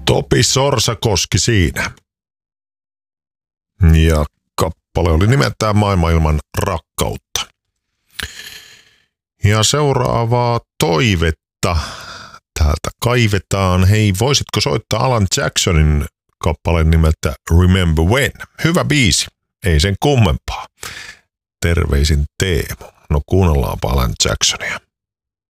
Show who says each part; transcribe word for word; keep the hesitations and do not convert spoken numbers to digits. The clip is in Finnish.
Speaker 1: Topi Sorsakoski siinä. Ja kappale oli nimeltään Maailma ilman rakkautta. Ja seuraavaa toivetta täältä kaivetaan. Hei, voisitko soittaa Alan Jacksonin kappaleen nimeltä Remember When? Hyvä biisi, ei sen kummempaa. Terveisin Teemu. No kuunnellaanpa Alan Jacksonia.